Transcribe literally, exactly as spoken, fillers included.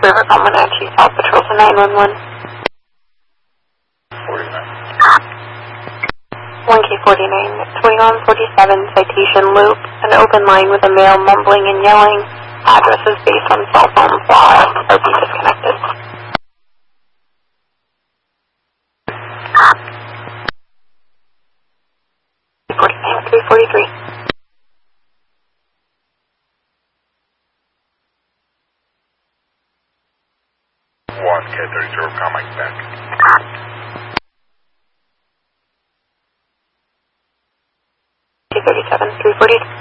Rivercom one Wenatchee South Patrol to nine one one. one K forty-nine, swing on forty-seven, citation loop, an open line with a male mumbling and yelling. Addresses based on cell phone flaw are being disconnected. forty-nine, three forty-three. one K thirty-zero coming back. K thirty-seven, three forty-three.